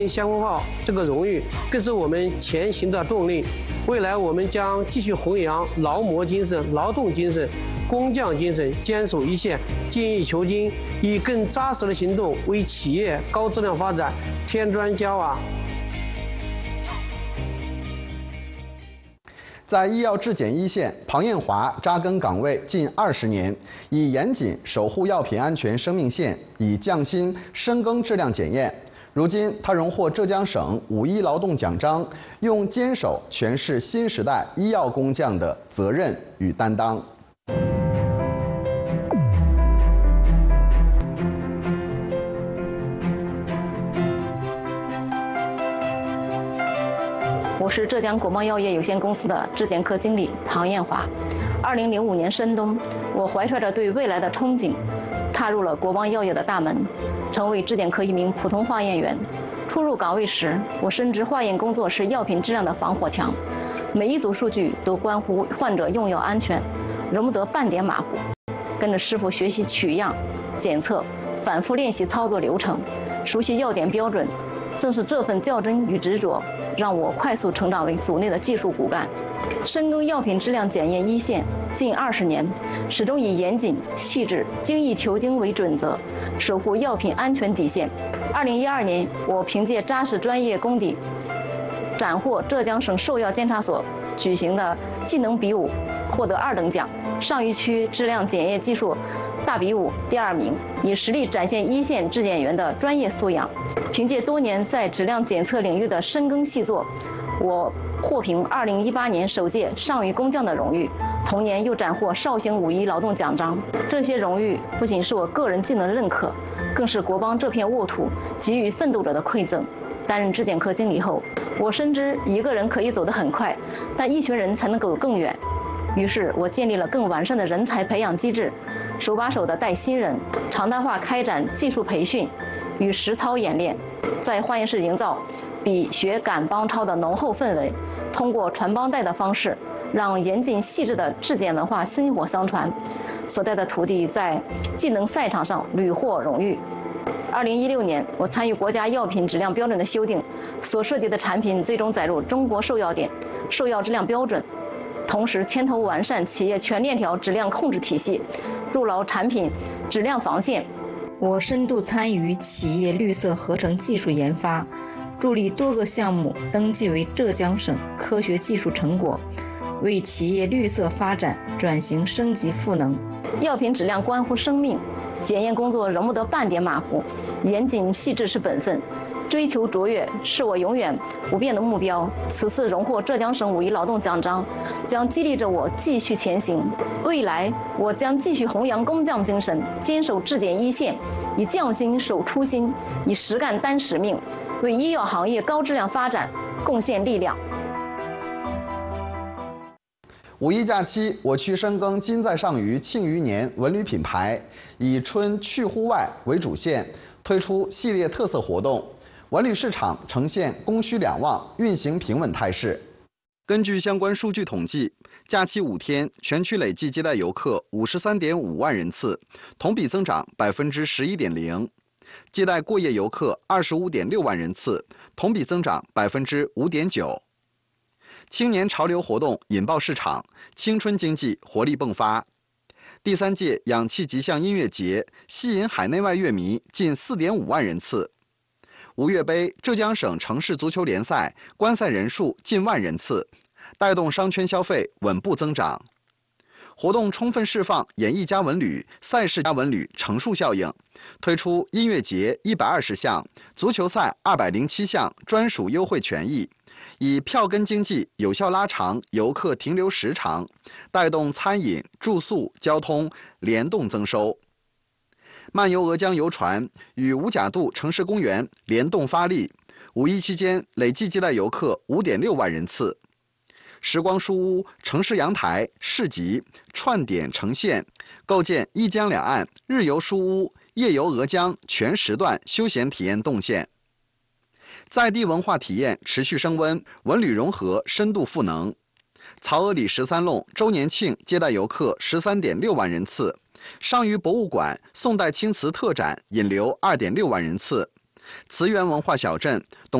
香风号这个荣誉更是我们前行的动力。未来我们将继续弘扬劳模精神、劳动精神、工匠精神，坚守一线，精益求精，以更扎实的行动为企业高质量发展添砖加瓦。 在医药质检一线，庞艳华扎根岗位近20年，以严谨守护药品安全生命线，以匠心深耕质量检验。如今，他荣获浙江省5一劳动奖章，用坚守诠释新时代医药工匠的责任与担当。 我是浙江国贸药业有限公司的质检科经理庞艳华。2005年深冬，我怀揣着对未来的憧憬，踏入了国贸药业的大门，成为质检科一名普通化验员。初入岗位时，我深知化验工作是药品质量的防火墙，每一组数据都关乎患者用药安全，容不得半点马虎。跟着师傅学习取样、检测，反复练习操作流程，熟悉药点标准。正是这份较真与执着，让我快速成长为组内的技术骨干。深耕药品质量检验一线近20年，始终以严谨、细致、精益求精为准则，守护药品安全底线。2012年，我凭借扎实专业功底，斩获浙江省兽药监察所举行的技能比武，获得2等奖，上虞区质量检验技术大比武第2名，以实力展现一线质检员的专业素养。凭借多年在质量检测领域的深耕细作，我获评2018年首届上虞工匠的荣誉，同年又斩获绍兴5一劳动奖章。这些荣誉不仅是我个人技能的认可，更是国邦这片沃土给予奋斗者的馈赠。担任质检科经理后，我深知一个人可以走得很快，但一群人才能走更远。于是我建立了更完善的人才培养机制，手把手地带新人，常态化开展技术培训与实操演练，在化验室营造比学赶帮超的浓厚氛围，通过传帮带的方式，让严谨细致的质检文化薪火相传。所带的徒弟在技能赛场上屡获荣誉。2016年，我参与国家药品质量标准的修订，所涉及的产品最终载入中国兽药典兽药质量标准，同时牵头完善企业全链条质量控制体系，筑牢产品质量防线。 我深度参与企业绿色合成技术研发，助力多个项目登记为浙江省科学技术成果，为企业绿色发展转型升级赋能。 药品质量关乎生命，检验工作容不得半点马虎，严谨细致是本分，追求卓越是我永远不变的目标。此次荣获浙江省5一劳动奖章，将激励着我继续前行。未来，我将继续弘扬工匠精神，坚守质检一线，以匠心守初心，以实干担使命，为医药行业高质量发展贡献力量。 5一假期，我区深耕金在上虞、庆余年文旅品牌，以春去户外为主线，推出系列特色活动。文旅市场呈现供需两旺、运行平稳态势。根据相关数据统计，假期5天，全区累计接待游客53.5万人次，同比增长11.0%；接待过夜游客25.6万人次，同比增长5.9%。青年潮流活动引爆市场，青春经济活力迸发。第3届氧气极象音乐节吸引海内外乐迷近4.5万人次。5月杯浙江省城市足球联赛观赛人数近万人次，带动商圈消费稳步增长。活动充分释放演艺加文旅、赛事加文旅乘数效应，推出音乐节120项、足球赛207项专属优惠权益，以票根经济有效拉长游客停留时长，带动餐饮、住宿、交通联动增收。漫游鹅江游船与五甲渡城市公园联动发力，5一期间累计接待游客5.6万人次。时光书屋、城市阳台、市集串点呈现，构建一江两岸日游书屋、夜游鹅江全时段休闲体验动线。在地文化体验持续升温，文旅融合深度赋能。曹娥里13弄周年庆接待游客13.6万人次，上虞博物馆宋代青瓷特展引流2.6万人次， 慈源文化小镇东